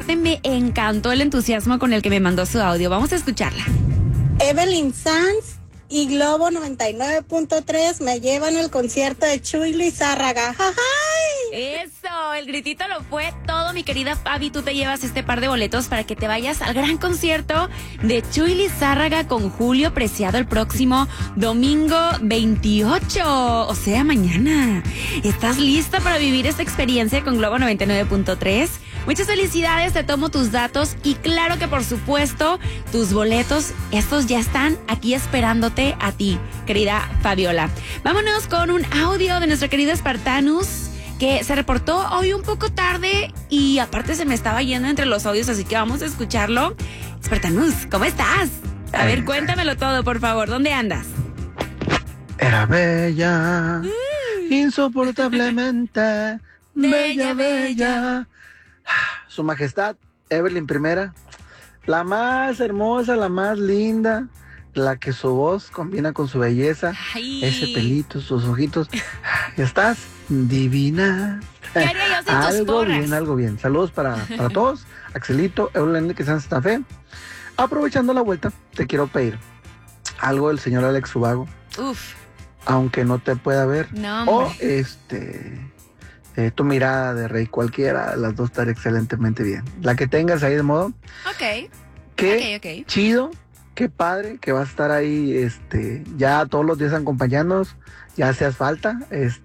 aparte me encantó el entusiasmo con el que me mandó su audio. Vamos a escucharla. Evelyn Sanz y Globo 99.3 me llevan al concierto de Chuy Lizárraga. Eso, el gritito lo fue todo, mi querida Fabi. Tú te llevas este par de boletos para que te vayas al gran concierto de Chuy Lizárraga con Julio Preciado el próximo domingo 28, o sea, mañana. ¿Estás lista para vivir esta experiencia con Globo 99.3? Muchas felicidades, te tomo tus datos y claro que por supuesto tus boletos, estos ya están aquí esperándote a ti, querida Fabiola. Vámonos con un audio de nuestro querido Spartanus, que se reportó hoy un poco tarde y aparte se me estaba yendo entre los audios, así que vamos a escucharlo. Spartanus, ¿cómo estás? A ver, cuéntamelo todo, por favor. ¿Dónde andas? Era bella, insoportablemente bella, bella. Su Majestad Evelyn I, la más hermosa, la más linda, la que su voz combina con su belleza. Ay. Ese pelito, sus ojitos. Estás divina. ¿Qué haría yo sin tus porras? Algo bien. Saludos para todos. Axelito, Evelyn de Santa Fe. Aprovechando la vuelta, te quiero pedir algo del señor Alex Ubago. Uf. Aunque no te pueda ver. No, o tu mirada de rey, cualquiera, las dos estar excelentemente bien. La que tengas ahí de modo. Ok. Qué chido, qué padre que vas a estar ahí, ya todos los días acompañándonos, ya hacías falta,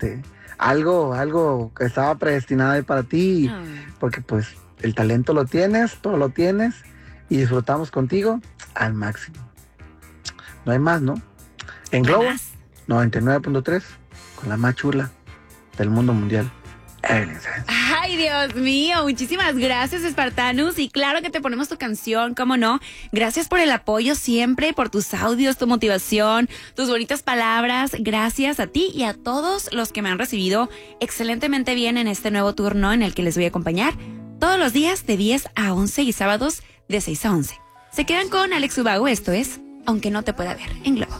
algo que estaba predestinado ahí para ti, porque pues el talento lo tienes, todo lo tienes, y disfrutamos contigo al máximo. No hay más, ¿no? En Globo 99.3, con la más chula del mundo mundial. Ay, Dios mío, muchísimas gracias, Spartanus, y claro que te ponemos tu canción, cómo no. Gracias por el apoyo siempre, por tus audios, tu motivación, tus bonitas palabras. Gracias a ti y a todos los que me han recibido excelentemente bien en este nuevo turno en el que les voy a acompañar todos los días de 10 a 11 y sábados de 6 a 11. Se quedan con Alex Ubago, esto es Aunque no te pueda ver, en Globo.